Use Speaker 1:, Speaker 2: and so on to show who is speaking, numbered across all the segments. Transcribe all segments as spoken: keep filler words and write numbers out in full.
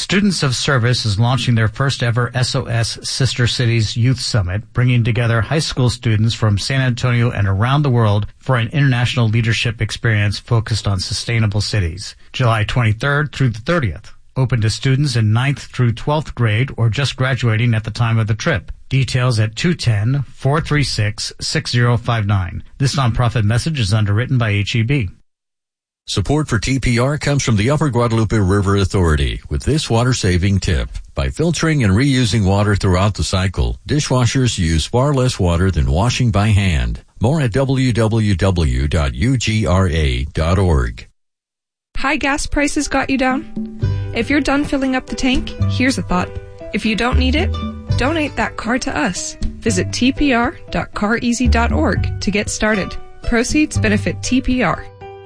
Speaker 1: Students of Service is launching their first ever S O S Sister Cities Youth Summit, bringing together high school students from San Antonio and around the world for an international leadership experience focused on sustainable cities. July twenty-third through the thirtieth. Open to students in ninth through twelfth grade or just graduating at the time of the trip. Details at two one zero, four three six, six zero five nine. This nonprofit message is underwritten by H E B.
Speaker 2: Support for T P R comes from the Upper Guadalupe River Authority with this water-saving tip. By filtering and reusing water throughout the cycle, dishwashers use far less water than washing by hand. More at w w w dot u g r a dot org.
Speaker 3: High gas prices got you down? If you're done filling up the tank, here's a thought. If you don't need it, donate that car to us. Visit t p r dot car easy dot org to get started. Proceeds benefit T P R.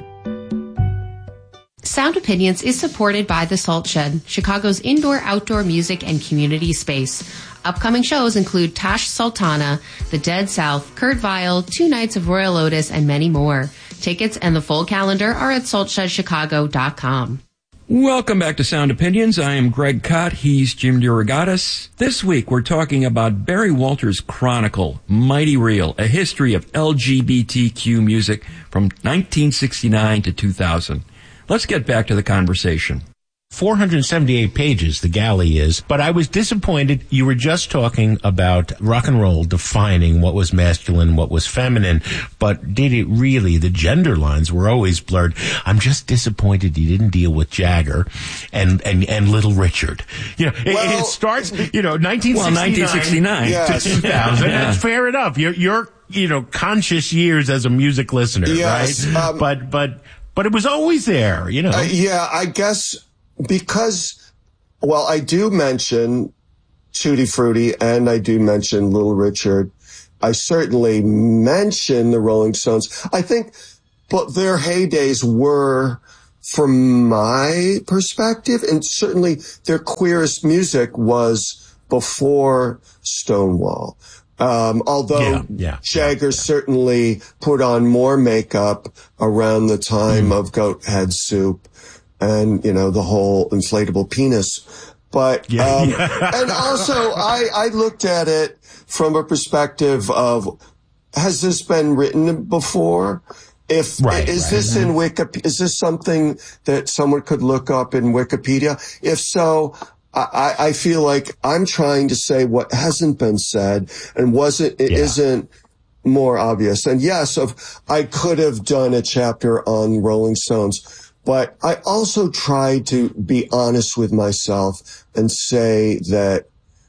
Speaker 4: Sound Opinions is supported by The Salt Shed, Chicago's indoor-outdoor music and community space. Upcoming shows include Tash Sultana, The Dead South, Kurt Vile, Two Nights of Royal Otis, and many more. Tickets and the full calendar are at salt shed chicago dot com.
Speaker 5: Welcome back to Sound Opinions. I am Greg Cott. He's Jim DeRogatis. This week we're talking about Barry Walters' Chronicle, Mighty Real, a history of L G B T Q music from nineteen sixty-nine to two thousand. Let's get back to the conversation.
Speaker 6: four hundred seventy-eight pages, the galley is, but I was disappointed. You were just talking about rock and roll defining what was masculine, what was feminine, but did it really? The gender lines were always blurred. I'm just disappointed you didn't deal with Jagger and, and, and Little Richard. You know, it, well, it starts, you know, nineteen sixty-nine,
Speaker 5: well, nineteen sixty-nine
Speaker 6: yes. to two thousand. Yeah. That's fair enough. You're, you're, you know, conscious years as a music listener,
Speaker 7: yes,
Speaker 6: right?
Speaker 7: Um,
Speaker 6: but, but, but it was always there, you know.
Speaker 7: Uh, yeah, I guess because, well, I do mention Tutti Frutti and I do mention Little Richard. I certainly mention the Rolling Stones. I think, but their heydays were, from my perspective, and certainly their queerest music was before Stonewall. Um, although
Speaker 6: yeah, yeah,
Speaker 7: Jagger
Speaker 6: yeah.
Speaker 7: certainly put on more makeup around the time mm. of Goat Head Soup and, you know, the whole inflatable penis. But,
Speaker 6: yeah,
Speaker 7: um,
Speaker 6: yeah.
Speaker 7: and also I, I looked at it from a perspective of, has this been written before? If,
Speaker 6: right,
Speaker 7: is
Speaker 6: right.
Speaker 7: this in Wikipedia? Is this something that someone could look up in Wikipedia? If so, I, I feel like I'm trying to say what hasn't been said and wasn't, it
Speaker 6: yeah.
Speaker 7: isn't more obvious. And yes, of, I could have done a chapter on Rolling Stones, but I also tried to be honest with myself and say that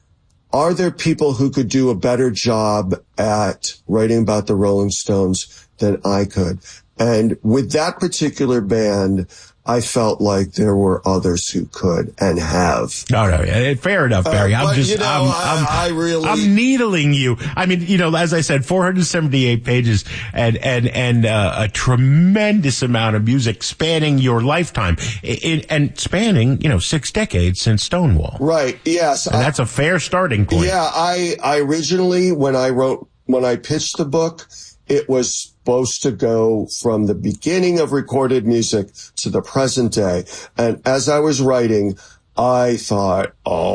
Speaker 7: are there people who could do a better job at writing about the Rolling Stones than I could? And with that particular band, I felt like there were others who could and have.
Speaker 6: No, no, fair enough, Barry.
Speaker 7: Uh,
Speaker 6: I'm
Speaker 7: but,
Speaker 6: just,
Speaker 7: you know,
Speaker 6: I'm,
Speaker 7: I,
Speaker 6: I'm,
Speaker 7: I really,
Speaker 6: I'm needling you. I mean, you know, as I said, four hundred seventy-eight pages and, and, and, uh, a tremendous amount of music spanning your lifetime it, and spanning, you know, six decades since Stonewall.
Speaker 7: Right. Yes.
Speaker 6: And I, that's a fair starting point.
Speaker 7: Yeah. I, I originally, when I wrote, when I pitched the book, it was supposed to go from the beginning of recorded music to the present day. And as I was writing, I thought,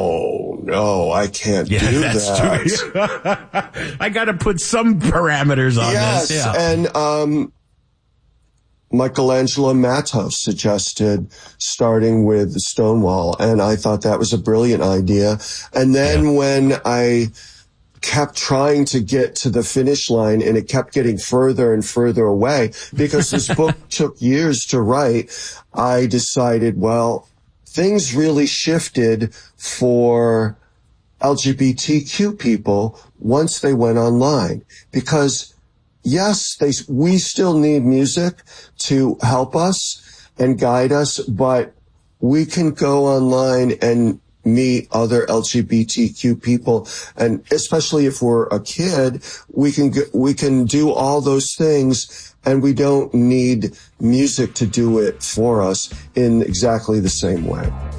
Speaker 7: oh, no, I can't
Speaker 6: yeah,
Speaker 7: do
Speaker 6: that's
Speaker 7: that.
Speaker 6: True. I got to put some parameters on
Speaker 7: yes,
Speaker 6: this. Yeah.
Speaker 7: And um, Michelangelo Matos suggested starting with Stonewall. And I thought that was a brilliant idea. And then yeah. when I kept trying to get to the finish line and it kept getting further and further away because this book took years to write, I decided, well, things really shifted for L G B T Q people once they went online because yes, they, we still need music to help us and guide us, but we can go online and meet other L G B T Q people. And especially if we're a kid, we can, we can do all those things and we don't need music to do it for us in exactly the same way.